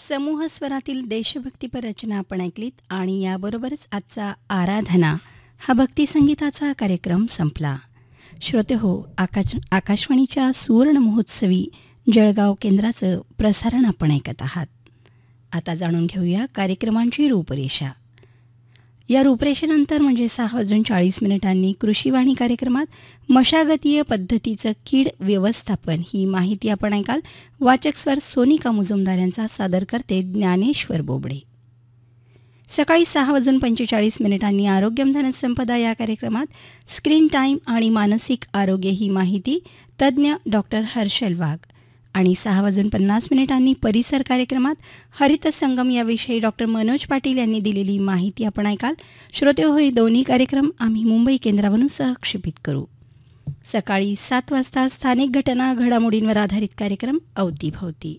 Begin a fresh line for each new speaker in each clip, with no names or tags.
समूह स्वरातील देशभक्तीपर रचना आपण ऐकलीत आणि याबरोबरच आजचा आराधना हा भक्तिसंगीताचा कार्यक्रम संपला. श्रोते हो, आकाशवाणीच्या सुवर्ण महोत्सवी जळगाव केंद्राचं प्रसारण आपण ऐकत आहात. आता जाणून घेऊया कार्यक्रमांची रूपरेषा. या रूपरेषेनंतर म्हणजे 6:40 कृषीवाणी कार्यक्रमात मशागतीय पद्धतीचं कीड व्यवस्थापन ही माहिती आपण ऐकाल. वाचक स्वर सोनिका मुजुमदार यांचा, सादर करते ज्ञानेश्वर बोबडे. सकाळी 6:45 आरोग्यम धनसंपदा या कार्यक्रमात स्क्रीन टाईम आणि मानसिक आरोग्य ही माहिती तज्ज्ञ डॉक्टर हर्षल वाघ. आणि 6:50 परिसर कार्यक्रमात हरित संगम याविषयी डॉक्टर मनोज पाटील यांनी दिलेली माहिती आपण ऐकाल. श्रोते हो, हे दोन्ही कार्यक्रम आम्ही मुंबई केंद्रावरून सहक्षेपित करू. सकाळी 7 वाजता स्थानिक घटना घडामोडींवर आधारित कार्यक्रम अवतीभवती.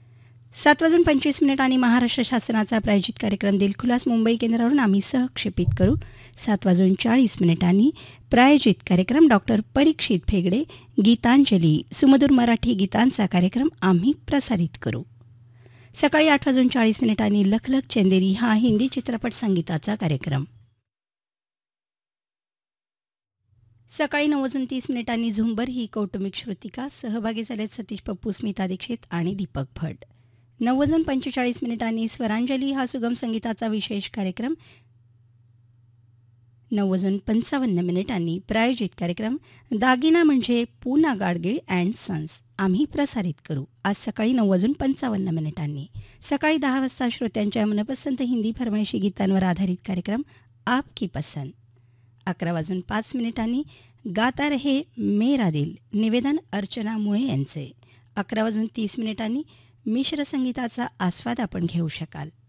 7:25 महाराष्ट्र शासनाचा प्रायोजित कार्यक्रम दिलखुलास मुंबई केंद्रावरून आम्ही सहक्षेपित करू. 7:40 प्रायोजित कार्यक्रम डॉक्टर परीक्षित फेगडे गीतांजली सुमधुर मराठी गीतांचा कार्यक्रम आम्ही प्रसारित करू. सकाळी 8:40 लखलख चंदेरी हा हिंदी चित्रपट संगीताचा कार्यक्रम. सकाळी 9:30 झुंबर ही कौटुंबिक श्रुतिका. सहभागी झालेत सतीश पप्पू, स्मिता दीक्षित आणि दीपक भट. 9:45 स्वरांजली हा सुगम संगीताचा विशेष कार्यक्रम. 9:55 प्रायोजित कार्यक्रम दागिना म्हणजे पूना गाडगीळ अँड सन्स आम्ही प्रसारित करू. आज सकाळी 9:55 सकाळी 10 वाजता श्रोत्यांच्या मनपसंत हिंदी फरमाईशी गीतांवर आधारित कार्यक्रम आपकी पसंद. 11:05 गाता रहे मेरा दिल निवेदन अर्चना मुळे यांचे. 11:30 मिश्र संगीताचा आस्वाद आपण घेऊ शकाल.